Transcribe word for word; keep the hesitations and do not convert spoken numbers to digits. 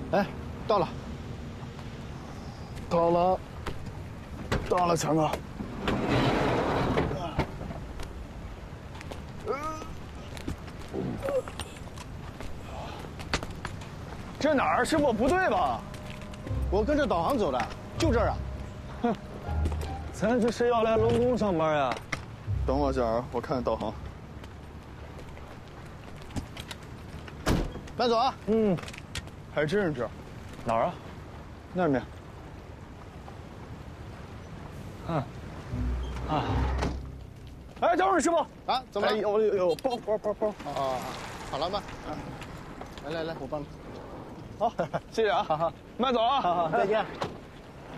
哎，到了，到了，到了，强哥。这哪儿？师傅不对吧？我跟着导航走的，就这儿啊。哼，咱这是要来龙宫上班呀。等我一下，我看看导航。慢走啊。嗯，还真是这儿。哪儿啊？那边。嗯。啊。哎，等会儿，师傅。啊，怎么了？有有有，包包包包。啊，好了吧？啊，来来来，我帮你。好，谢谢啊。好好，慢走啊。好好，再见。